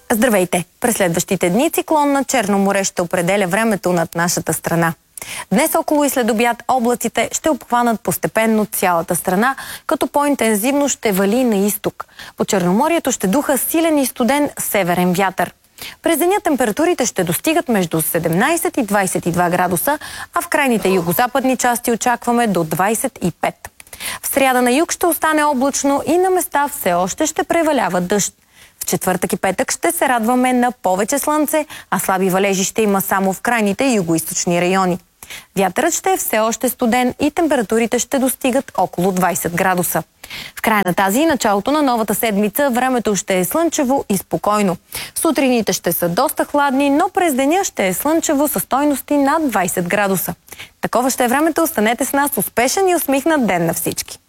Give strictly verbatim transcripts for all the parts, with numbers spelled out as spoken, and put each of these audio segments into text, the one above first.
Здравейте! През следващите дни циклон на Черно море ще определя времето над нашата страна. Днес около и след обяд облаците ще обхванат постепенно цялата страна, като по-интензивно ще вали на изток. По Черноморието ще духа силен и студен северен вятър. През деня температурите ще достигат между седемнайсет и двайсет и два градуса, а в крайните югозападни части очакваме до двайсет и пет. В сряда на юг ще остане облачно и на места все още ще превалява дъжд. В четвъртък и петък ще се радваме на повече слънце, а слаби валежи ще има само в крайните югоизточни райони. Вятърът ще е все още студен и температурите ще достигат около двайсет градуса. В края на тази и началото на новата седмица времето ще е слънчево и спокойно. Сутрините ще са доста хладни, но през деня ще е слънчево със стойности над двайсет градуса. Такова ще е времето. Останете с нас. Успешен и усмихнат ден на всички!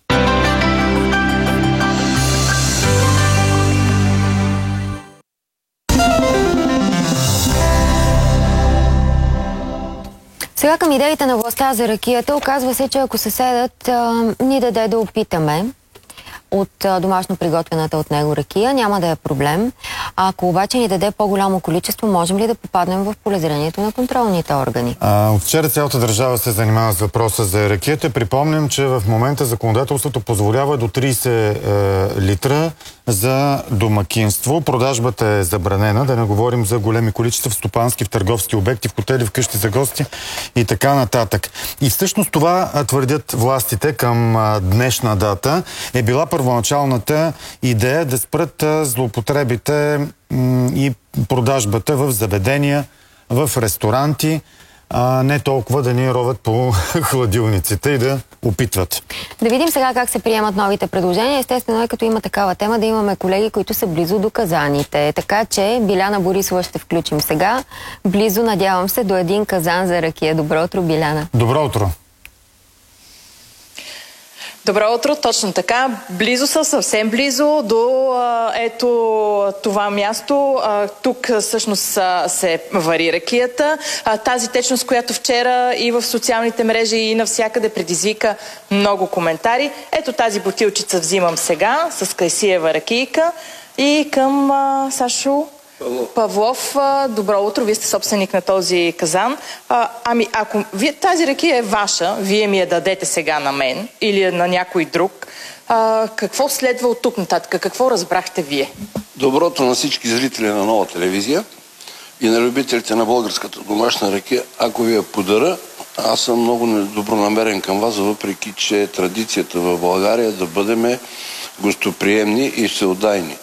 Сега към идеите на властта за ракията. Оказва се, че ако се седат, а, ни даде да опитаме от а, домашно приготвената от него ракия, няма да е проблем. А ако обаче ни даде по-голямо количество, можем ли да попаднем в полезрението на контролните органи? А, от вчера цялата държава се занимава с въпроса за ракията. Припомням, че в момента законодателството позволява до трийсет е, литра за домакинство. Продажбата е забранена, да не говорим за големи количества в стопански, в търговски обекти, в хотели, в къщи за гости и така нататък. И всъщност това а, твърдят властите към а, днешна дата. Е била първоначалната идея да спрат а, злоупотребите м, и продажбата в заведения, в ресторанти, а не толкова да ни ровят по хладилниците и да опитват. Да видим сега как се приемат новите предложения. Естествено е, като има такава тема, да имаме колеги, които са близо до казаните. Така че Биляна Борисова ще включим сега. Близо, надявам се, до един казан за ракия. Добро утро, Биляна. Добро утро. Добро утро, точно така. Близо са, съвсем близо до а, ето това място. А, тук всъщност а, се вари ракията. А, тази течност, която вчера и в социалните мрежи и навсякъде предизвика много коментари. Ето тази бутилчица взимам сега с кайсиева ракийка и към а, Сашо Павлов. Добро утро, вие сте собственик на този казан. А, ами, ако вие, тази ракия е ваша, вие ми я дадете сега на мен или на някой друг, а, какво следва от тук нататък? Какво разбрахте вие? Доброто на всички зрители на Нова телевизия и на любителите на българската домашна ракия. Ако ви я подаря, аз съм много добронамерен към вас, въпреки че традицията в България е да бъдем гостоприемни и всеотдайни.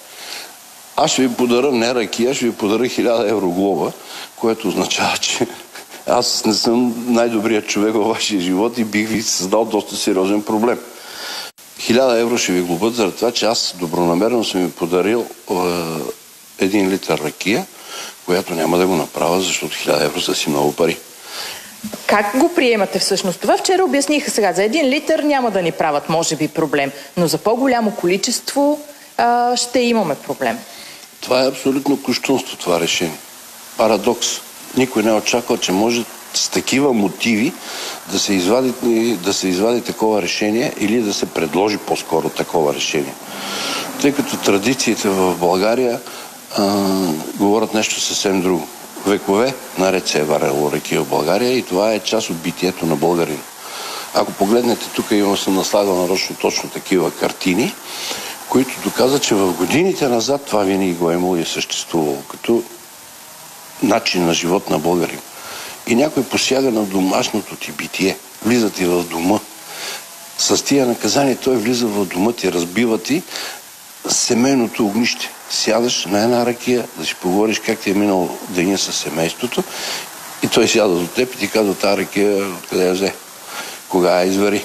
Аз ще ви подаря не ракия, ще ви подаря хиляда евро глоба, което означава, че аз не съм най-добрият човек във вашия живот и бих ви създал доста сериозен проблем. Хиляда евро ще ви глобят заради това, че аз добронамерено съм ви подарил е, един литър ракия, която няма да го направя, защото хиляда евро са си много пари. Как го приемате всъщност? Това вчера обясниха сега. За един литър няма да ни правят, може би, проблем, но за по-голямо количество а, ще имаме проблем. Това е абсолютно кощунство, това решение. Парадокс. Никой не е очаквал, че може с такива мотиви да се извади, да се извади такова решение или да се предложи по-скоро такова решение. Тъй като традициите в България а, говорят нещо съвсем друго. Векове наред се е варело ракия в България и това е част от битието на българина. Ако погледнете, тук имам съм наслагал нарочно точно такива картини, които доказват, че в годините назад това винаги го е имало и е съществувало като начин на живот на българин. И някой посяга на домашното ти битие. Влиза ти в дома. С тия наказания той влиза в дома ти, разбива ти семейното огнище. Сядаш на една ракия, да си поговориш как ти е минал деня с семейството и той сяда до теб и ти казва, тази ракия откъде я взе? Кога я извари?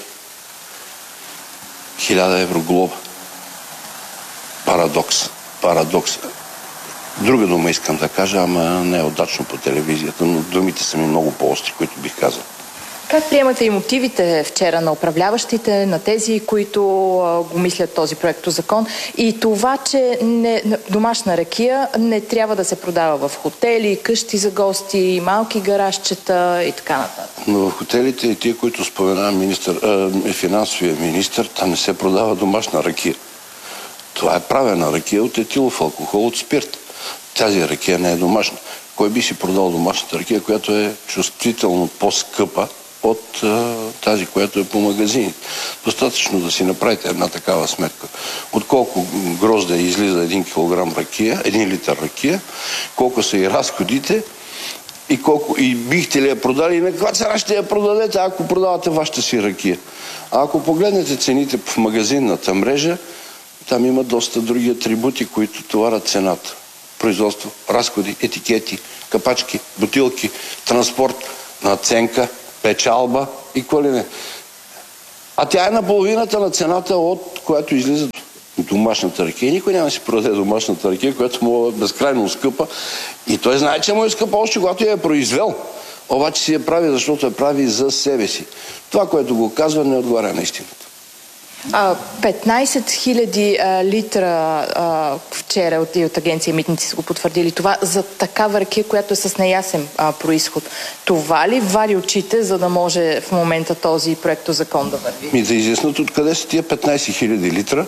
Хиляда евро глоба. Парадокс. Парадокс. Друга дума искам да кажа, ама не е удачно по телевизията, но думите са ми много по-остри, които бих казал. Как приемате и мотивите вчера на управляващите, на тези, които а, го мислят този проектозакон и това, че не, домашна ракия не трябва да се продава в хотели, къщи за гости, малки гаражчета и така нататък? Но в хотелите и тия, които спомена министър, а, финансовия министър, там не се продава домашна ракия. Това е правена ракия от етилов алкохол, от спирт. Тази ракия не е домашна. Кой би си продал домашната ракия, която е чувствително по-скъпа от а, тази, която е по магазините? Достатъчно да си направите една такава сметка. Отколко грозде излиза един килограм ракия, един литър ракия, колко са и разходите, и, колко, и бихте ли я продали и на каква цена ще я продадете, ако продавате вашата си ракия. А ако погледнете цените в магазинната мрежа, там има доста други атрибути, които товарят цената. Производство, разходи, етикети, капачки, бутилки, транспорт, наценка, печалба и какво ли не. А тя е на половината на цената, от която излиза домашната ракия. Никой няма да си продаде домашната ракия, която му е безкрайно скъпа. И той знае, че му е скъпа още когато я е произвел. Обаче си я прави, защото я прави за себе си. Това, което го казва, не отговаря на истината. петнайсет хиляди литра а, вчера от, от агенция Митници са го потвърдили това за такава ракия, която е с неясен а, происход. Това ли вари очите, за да може в момента този проектозакон да върви? Ми да изяснат откъде са тия петнайсет хиляди литра.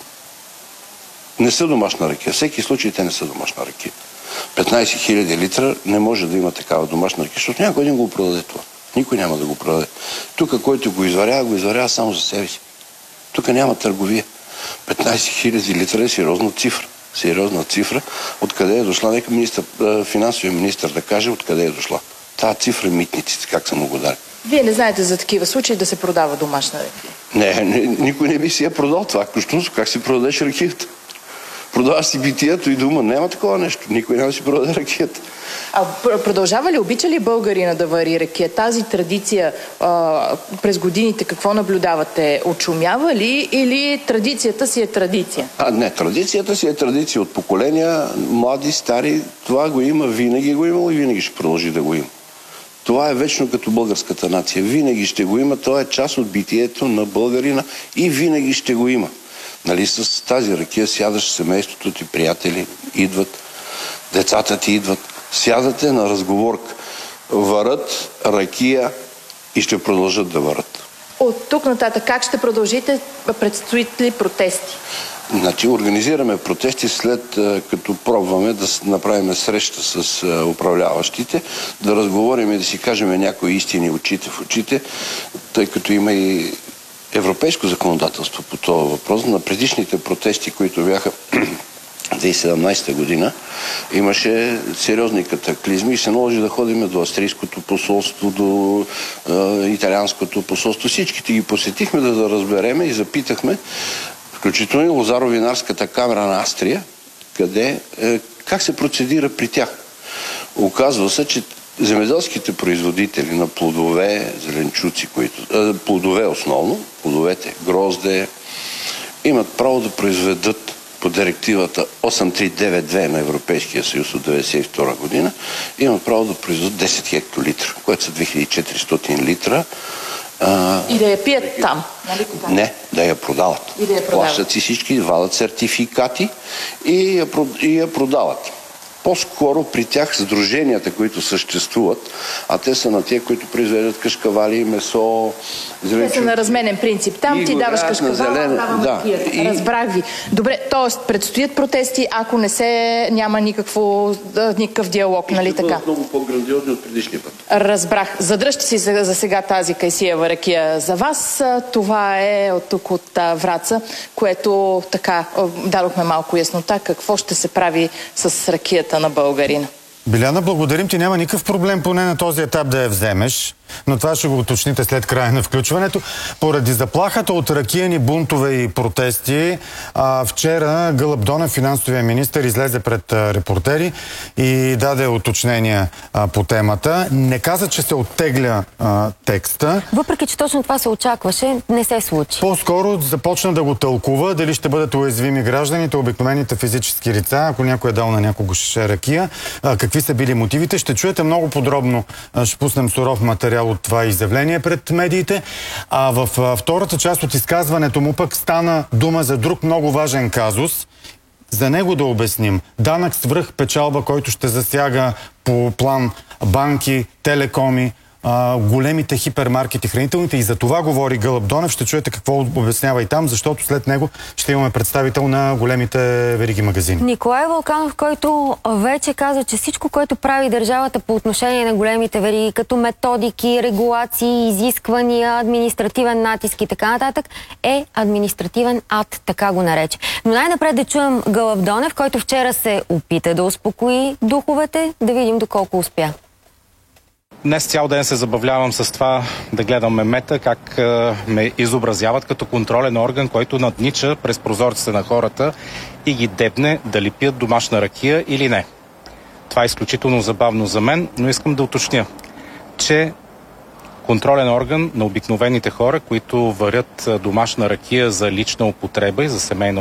Не са домашна ракия. Всеки случай те не са домашна ракия. петнайсет хиляди литра не може да има такава домашна ракия, защото някой един го продаде това. Никой няма да го продаде. Тук, който го изварява, го изварява само за себе си. Тук няма търговия. петнайсет хиляди литра е сериозна цифра. Сериозна цифра. Откъде е дошла? Нека министър, финансовия министър да каже откъде е дошла. Тая цифра митниците, как са му го дали. Вие не знаете за такива случаи да се продава домашна ракия? Не, не, никой не би си я продал това. Кощунство, как си продадеш ракията? Продаваш си битието и дума. Няма такова нещо. Никой няма да си продаде ракията. А продължава ли, обича ли българина да вари ракия? Тази традиция а, през годините какво наблюдавате? Очумява ли или традицията си е традиция? А, не, традицията си е традиция от поколения, млади, стари. Това го има, винаги го имало и винаги ще продължи да го има. Това е вечно като българската нация. Винаги ще го има. Това е част от битието на българина и винаги ще го има. Нали, с тази ракия сядаш семейството ти, приятели, идват, децата ти идват. Сядате на разговорка. Варат ракия и ще продължат да варат. От тук нататък как ще продължите? Предстоят ли протести? Значи, организираме протести след като пробваме да направим среща с управляващите, да разговорим и да си кажем някои истини очите в очите, тъй като има и европейско законодателство по този въпрос. На предишните протести, които бяха две хиляди и седемнайсета година, имаше сериозни катаклизми и се наложи да ходим до австрийското посолство, до е, италианското посолство. Всичките ги посетихме да, да разбереме и запитахме, включително и Лозаро-винарската камера на Австрия, къде, е, как се процедира при тях. Оказва се, че земеделските производители на плодове, зеленчуци, които, е, плодове основно, плодовете, грозде, имат право да произведат по директивата осем три девет две на Европейския съюз от деветдесет и втора година, имат право да произведат десет хектолитра, което са две хиляди и четиристотин литра. А, и да я пият там, нали? Не, да я продават. И да я продават. Плащат си всички, вадат сертификати и я, и я продават. По-скоро при тях сдруженията, които съществуват, а те са на тия, които произвеждат кашкавали, месо, зеленчуци. Те са на разменен принцип. Там и ти даваш кашкавала, зелен... давам да. ракията. И... Разбрах ви. Добре, т.е. предстоят протести, ако не се няма никакво, никакъв диалог, нали така? И ще много по-грандиозни от предишния път. Разбрах. Задръжте си за, за сега тази кайсиева ракия за вас. Това е от тук от Враца, което така дадохме малко яснота какво ще се прави с ракията на българина. Биляна, благодарим ти. Няма никакъв проблем поне на този етап да я вземеш, но това ще го уточните след края на включването. Поради заплахата от ракияни бунтове и протести, а, вчера Гълъб Донев, финансовия министър, излезе пред а, репортери и даде уточнения а, по темата. Не каза, че се оттегля а, текста. Въпреки, че точно това се очакваше, не се случи. По-скоро започна да го тълкува, дали ще бъдат уязвими гражданите, обикновените физически лица, ако някой е дал на някого шише ракия, а, какви са били мотивите. Ще чуете много подробно, а, ще пуснем суров материал от това изявление пред медиите. А в а, втората част от изказването му пък стана дума за друг много важен казус. За него да обясним. Данък свръх печалба, който ще засяга по план банки, телекоми, а, големите хипермаркети, хранителните, и за това говори Гълъб Донев. Ще чуете какво обяснява и там, защото след него ще имаме представител на големите вериги магазини. Николай Вълканов, който вече каза, че всичко, което прави държавата по отношение на големите вериги, като методики, регулации, изисквания, административен натиск и така нататък, е административен ад, така го нарече. Но най-напред да чуем Гълъб Донев, който вчера се опита да успокои духовете, да видим доколко успя. Днес цял ден се забавлявам с това да гледам мемета, как е, ме изобразяват като контролен орган, който наднича през прозорците на хората и ги дебне дали пият домашна ракия или не. Това е изключително забавно за мен, но искам да уточня, че контролен орган на обикновените хора, които варят домашна ракия за лична употреба и за семейна